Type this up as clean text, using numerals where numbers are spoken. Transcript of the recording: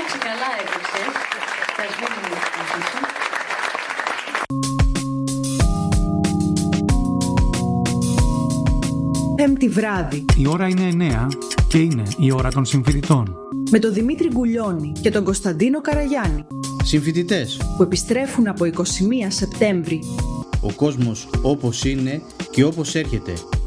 Εντάξει, καλά έπαιξες. Θα σβήνουμε να πίσω. Πέμπτη βράδυ. Η ώρα είναι 9 και είναι η ώρα των συμφοιτητών. Με τον Δημήτρη Γκουλιώνη και τον Κωνσταντίνο Καραγιάννη. Συμφοιτητές Που επιστρέφουν από 21 Σεπτέμβρη. Ο κόσμος όπως είναι και όπως έρχεται.